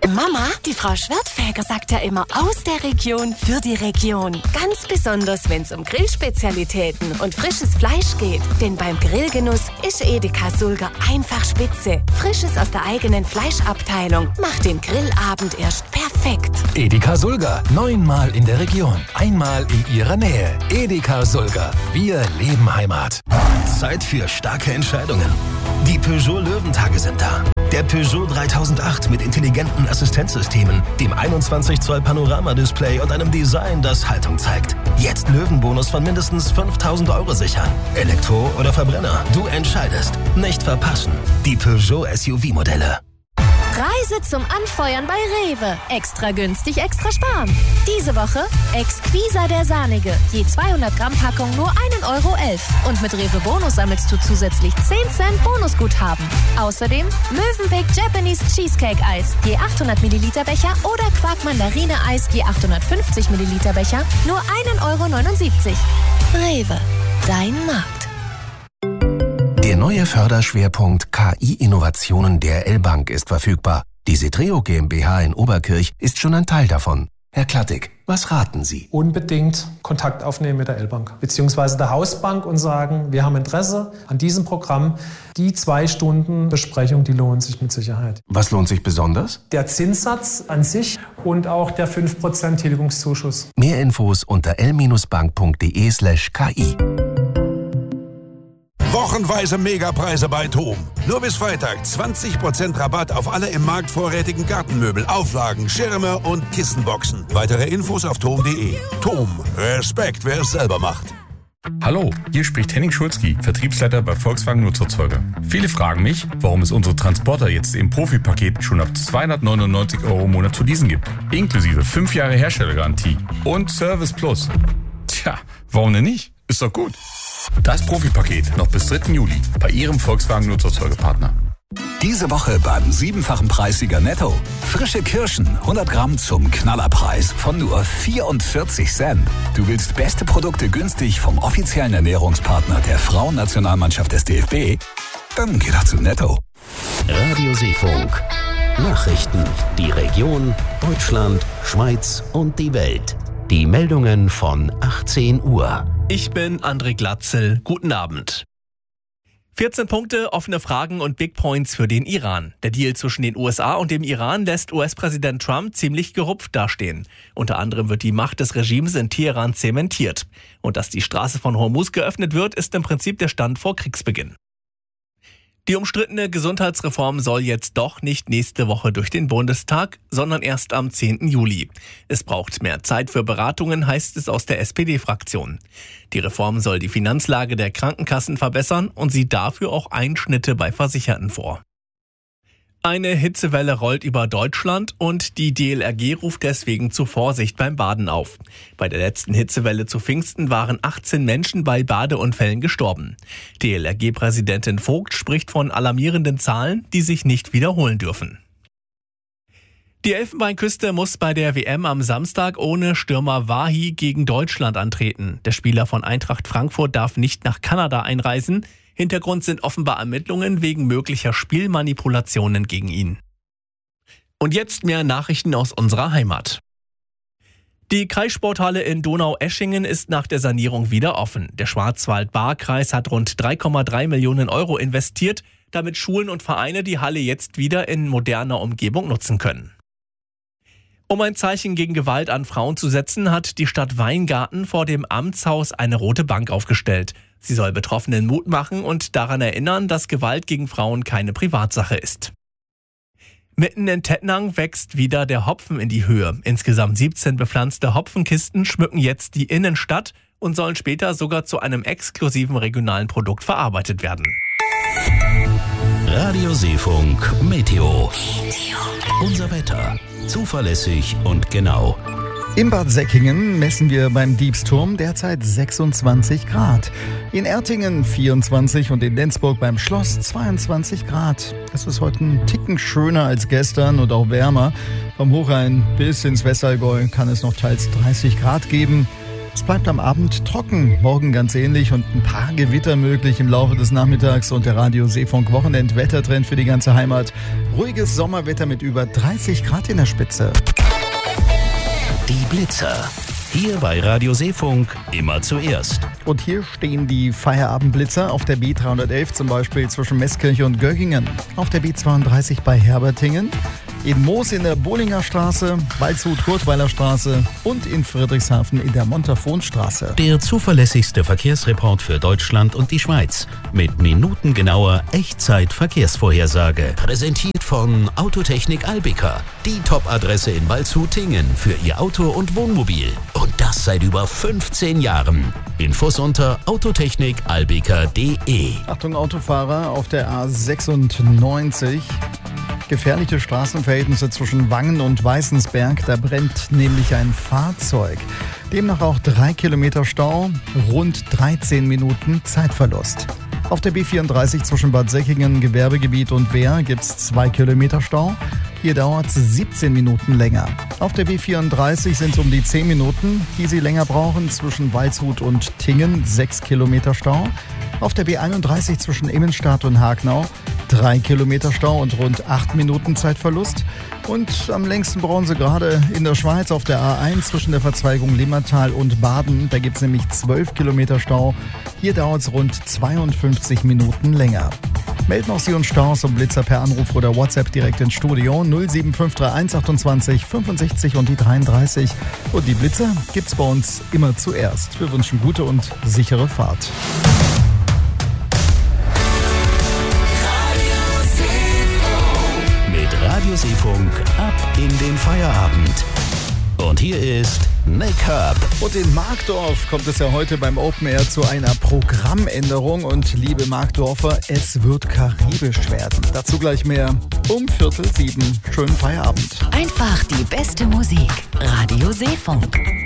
Mama, die Frau Schwertfeger sagt ja immer aus der Region für die Region. Ganz besonders, wenn es um Grillspezialitäten und frisches Fleisch geht. Denn beim Grillgenuss ist Edeka Sulger einfach spitze. Frisches aus der eigenen Fleischabteilung macht den Grillabend erst perfekt. Edeka Sulger, 9-mal in der Region, einmal in Ihrer Nähe. Edeka Sulger, wir leben Heimat. Zeit für starke Entscheidungen. Die Peugeot Löwentage sind da. Der Peugeot 3008 mit intelligenten Assistenzsystemen, dem 21 Zoll Panoramadisplay und einem Design, das Haltung zeigt. Jetzt Löwenbonus von mindestens 5.000 € sichern. Elektro oder Verbrenner, du entscheidest. Nicht verpassen. Die Peugeot SUV-Modelle. Reise zum Anfeuern bei Rewe. Extra günstig, extra sparen. Diese Woche Exquisa der Sahnige. Je 200 Gramm Packung nur 1,11 €. Und mit Rewe Bonus sammelst du zusätzlich 10 Cent Bonusguthaben. Außerdem Mövenpick Japanese Cheesecake Eis. Je 800 Milliliter Becher oder Quark Mandarine Eis. Je 850 Milliliter Becher. Nur 1,79 €. Rewe. Dein Markt. Der neue Förderschwerpunkt KI-Innovationen der L-Bank ist verfügbar. Die Setreo GmbH in Oberkirch ist schon ein Teil davon. Herr Klattig, was raten Sie? Unbedingt Kontakt aufnehmen mit der L-Bank bzw. der Hausbank und sagen, wir haben Interesse an diesem Programm. Die 2 Stunden Besprechung, die lohnen sich mit Sicherheit. Was lohnt sich besonders? Der Zinssatz an sich und auch der 5% Tilgungszuschuss. Mehr Infos unter l-bank.de/ki. Wochenweise Megapreise bei TOM. Nur bis Freitag 20% Rabatt auf alle im Markt vorrätigen Gartenmöbel, Auflagen, Schirme und Kissenboxen. Weitere Infos auf tom.de. TOM. Respekt, wer es selber macht. Hallo, hier spricht Henning Schulzki, Vertriebsleiter bei Volkswagen Nutzerzeuger. Viele fragen mich, warum es unsere Transporter jetzt im Profipaket schon ab 299 € im Monat zu leasen gibt. Inklusive 5 Jahre Herstellergarantie und Service Plus. Tja, warum denn nicht? Ist doch gut. Das Profipaket noch bis 3. Juli bei Ihrem Volkswagen Nutzerzeugerpartner. Diese Woche beim 7-fachen Preissieger Netto. Frische Kirschen, 100 Gramm zum Knallerpreis von nur 44 Cent. Du willst beste Produkte günstig vom offiziellen Ernährungspartner der Frauennationalmannschaft des DFB? Dann geh doch zu Netto. Radio Seefunk. Nachrichten. Die Region, Deutschland, Schweiz und die Welt. Die Meldungen von 18 Uhr. Ich bin André Glatzel. Guten Abend. 14 Punkte, offene Fragen und Big Points für den Iran. Der Deal zwischen den USA und dem Iran lässt US-Präsident Trump ziemlich gerupft dastehen. Unter anderem wird die Macht des Regimes in Teheran zementiert. Und dass die Straße von Hormuz geöffnet wird, ist im Prinzip der Stand vor Kriegsbeginn. Die umstrittene Gesundheitsreform soll jetzt doch nicht nächste Woche durch den Bundestag, sondern erst am 10. Juli. Es braucht mehr Zeit für Beratungen, heißt es aus der SPD-Fraktion. Die Reform soll die Finanzlage der Krankenkassen verbessern und sieht dafür auch Einschnitte bei Versicherten vor. Eine Hitzewelle rollt über Deutschland und die DLRG ruft deswegen zu Vorsicht beim Baden auf. Bei der letzten Hitzewelle zu Pfingsten waren 18 Menschen bei Badeunfällen gestorben. DLRG-Präsidentin Vogt spricht von alarmierenden Zahlen, die sich nicht wiederholen dürfen. Die Elfenbeinküste muss bei der WM am Samstag ohne Stürmer Wahi gegen Deutschland antreten. Der Spieler von Eintracht Frankfurt darf nicht nach Kanada einreisen. Hintergrund sind offenbar Ermittlungen wegen möglicher Spielmanipulationen gegen ihn. Und jetzt mehr Nachrichten aus unserer Heimat. Die Kreissporthalle in Donaueschingen ist nach der Sanierung wieder offen. Der Schwarzwald-Baar-Kreis hat rund 3,3 Millionen € investiert, damit Schulen und Vereine die Halle jetzt wieder in moderner Umgebung nutzen können. Um ein Zeichen gegen Gewalt an Frauen zu setzen, hat die Stadt Weingarten vor dem Amtshaus eine rote Bank aufgestellt. Sie soll Betroffenen Mut machen und daran erinnern, dass Gewalt gegen Frauen keine Privatsache ist. Mitten in Tettnang wächst wieder der Hopfen in die Höhe. Insgesamt 17 bepflanzte Hopfenkisten schmücken jetzt die Innenstadt und sollen später sogar zu einem exklusiven regionalen Produkt verarbeitet werden. Radio Seefunk Meteo. Unser Wetter. Zuverlässig und genau. In Bad Säckingen messen wir beim Diebsturm derzeit 26 Grad. In Ertingen 24 und in Lenzburg beim Schloss 22 Grad. Es ist heute ein Ticken schöner als gestern und auch wärmer. Vom Hochrhein bis ins Westallgäu kann es noch teils 30 Grad geben. Es bleibt am Abend trocken, morgen ganz ähnlich und ein paar Gewitter möglich im Laufe des Nachmittags und der Radio Seefunk Wochenend-Wettertrend für die ganze Heimat. Ruhiges Sommerwetter mit über 30 Grad in der Spitze. Die Blitzer. Hier bei Radio Seefunk immer zuerst. Und hier stehen die Feierabendblitzer auf der B311 zum Beispiel zwischen Meßkirche und Göggingen, auf der B32 bei Herbertingen, in Moos in der Bohlinger Straße, Waldshut-Kurtweiler Straße und in Friedrichshafen in der Montafon-Straße. Der zuverlässigste Verkehrsreport für Deutschland und die Schweiz. Mit minutengenauer Echtzeit-Verkehrsvorhersage. Präsentiert von Autotechnik Albika. Die Top-Adresse in Waldshut-Tingen für Ihr Auto und Wohnmobil. Und das seit über 15 Jahren. Infos unter autotechnikalbika.de. Achtung Autofahrer auf der A96. Gefährliche Straßenverhältnisse zwischen Wangen und Weißensberg. Da brennt nämlich ein Fahrzeug. Demnach auch 3 Kilometer Stau, rund 13 Minuten Zeitverlust. Auf der B34 zwischen Bad Säckingen, Gewerbegebiet und Wehr gibt es 2 Kilometer Stau. Hier dauert es 17 Minuten länger. Auf der B34 sind es um die 10 Minuten, die Sie länger brauchen. Zwischen Waldshut und Tingen 6 Kilometer Stau. Auf der B31 zwischen Immenstadt und Hagnau 3 Kilometer Stau und rund 8 Minuten Zeitverlust. Und am längsten brauchen Sie gerade in der Schweiz auf der A1 zwischen der Verzweigung Limmertal und Baden. Da gibt es nämlich 12 Kilometer Stau. Hier dauert es rund 52 Minuten länger. Melden auch Sie uns Staus und Blitzer per Anruf oder WhatsApp direkt ins Studio 07531 28 65 und die 33. Und die Blitzer gibt's bei uns immer zuerst. Wir wünschen gute und sichere Fahrt. Radio Seefunk ab in den Feierabend. Und hier ist Nick Herb. Und in Markdorf kommt es ja heute beim Open Air zu einer Programmänderung. Und liebe Markdorfer, es wird karibisch werden. Dazu gleich mehr um 6:45. Schönen Feierabend. Einfach die beste Musik. Radio Seefunk.